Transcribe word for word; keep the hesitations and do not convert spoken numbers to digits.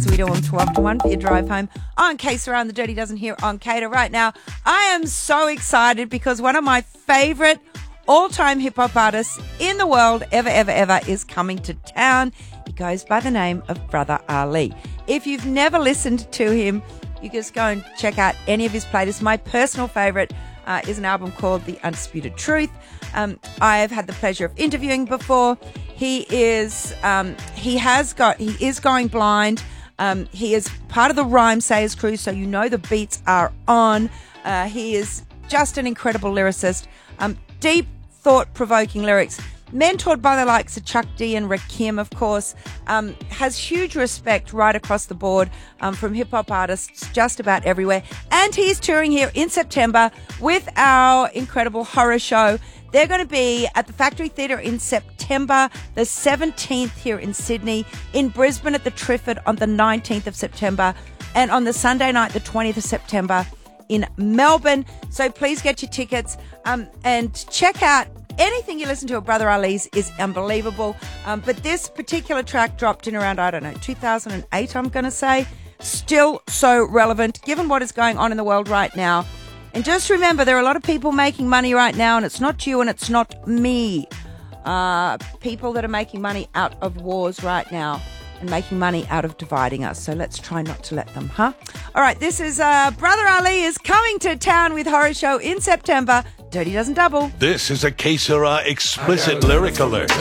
We do them twelve to one for your drive home on K S R on the Dirty Dozen here on Cater. Right now, I am so excited because one of my favourite all-time hip-hop artists in the world, ever, ever, ever, is coming to town. He goes by the name of Brother Ali. If you've never listened to him, you just go and check out any of his playlists. My personal favourite uh, is an album called The Undisputed Truth. Um, I've had the pleasure of interviewing before. He is, um, he has got, he is going blind. Um, he is part of the Rhyme Sayers crew, so you know the beats are on. Uh, he is just an incredible lyricist. Um, deep, thought-provoking lyrics. Mentored by the likes of Chuck D and Rakim, of course. Um, has huge respect right across the board um, from hip-hop artists just about everywhere. And he's touring here in September with our incredible horror show. They're going to be at the Factory Theatre in September the seventeenth here in Sydney, in Brisbane at the Triffid on the nineteenth of September, and on the Sunday night, the twentieth of September in Melbourne. So please get your tickets um, and check out anything you listen to at Brother Ali's is unbelievable. Um, but this particular track dropped in around, I don't know, two thousand eight, I'm going to say. Still so relevant, given what is going on in the world right now. And just remember, there are a lot of people making money right now, and it's not you and it's not me. Uh, people that are making money out of wars right now and making money out of dividing us. So let's try not to let them, huh? All right, this is uh, Brother Ali is coming to town with Horror Show in September. Dirty Dozen Double. This is a K S R explicit lyric alert.